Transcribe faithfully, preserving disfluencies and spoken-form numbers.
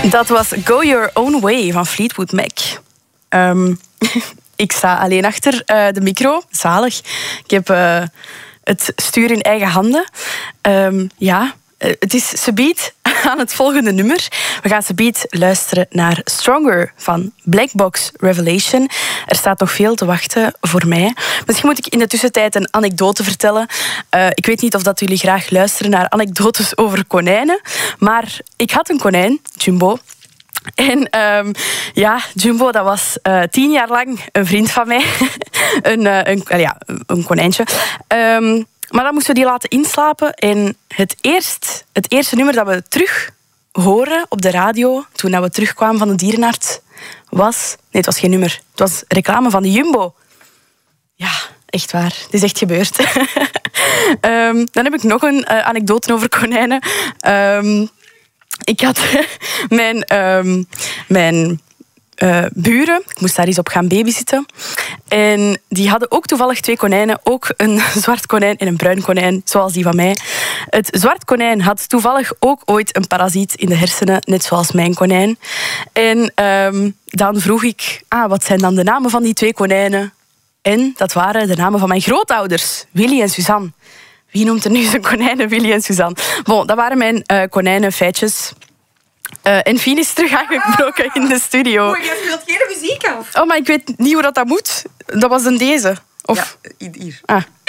Dat was Go Your Own Way van Fleetwood Mac. Um, ik sta alleen achter uh, de micro. Zalig. Ik heb uh, het stuur in eigen handen. Um, ja, uh, het is subiet aan het volgende nummer. We gaan subiet luisteren naar Stronger van Black Box Revelation. Er staat nog veel te wachten voor mij. Misschien moet ik in de tussentijd een anekdote vertellen. Uh, ik weet niet of dat jullie graag luisteren naar anekdotes over konijnen. Maar ik had een konijn, Jumbo. En um, ja, Jumbo, dat was uh, tien jaar lang een vriend van mij. een, uh, een, uh, ja, een konijntje. Um, maar dan moesten we die laten inslapen. En het, eerst, het eerste nummer dat we terug horen op de radio, toen we terugkwamen van de dierenarts, was... Nee, het was geen nummer. Het was reclame van de Jumbo. Ja, echt waar. Het is echt gebeurd. um, dan heb ik nog een uh, anekdote over konijnen. Um, ik had mijn... Um, mijn Uh, buren. Ik moest daar eens op gaan babysitten. En die hadden ook toevallig twee konijnen. Ook een zwart konijn en een bruin konijn, zoals die van mij. Het zwart konijn had toevallig ook ooit een parasiet in de hersenen, net zoals mijn konijn. En um, dan vroeg ik, ah, wat zijn dan de namen van die twee konijnen? En dat waren de namen van mijn grootouders, Willy en Suzanne. Wie noemt er nu zijn konijnen Willy en Suzanne? Bon, dat waren mijn uh, konijnenfeitjes. Uh, en Fien is terug aangebroken in de studio. Oh, je speelt geen muziek af. Oh, maar ik weet niet hoe dat, dat moet. Dat was een deze. Of... Ja, hier. Ah.